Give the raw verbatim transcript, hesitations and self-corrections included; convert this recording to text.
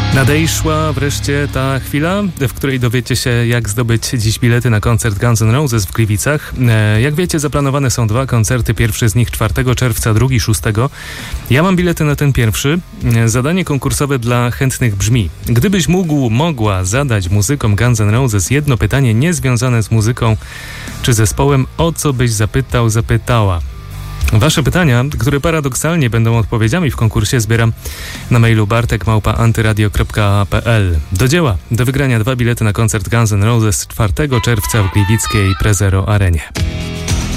Nadejszła wreszcie ta chwila, w której dowiecie się, jak zdobyć dziś bilety na koncert Guns N' Roses w Gliwicach. Jak wiecie, zaplanowane są dwa koncerty. Pierwszy z nich czwartego czerwca, drugi szóstego. Ja mam bilety na ten pierwszy. Zadanie konkursowe dla chętnych brzmi: gdybyś mógł, mogła zadać muzykom Guns N' Roses jedno pytanie niezwiązane z muzyką czy zespołem, o co byś zapytał, zapytała? Wasze pytania, które paradoksalnie będą odpowiedziami w konkursie, zbieram na mailu bartek małpa antyradio kropka p l. Do dzieła. Do wygrania dwa bilety na koncert Guns N' Roses czwartego czerwca w gliwickiej Prezero Arenie.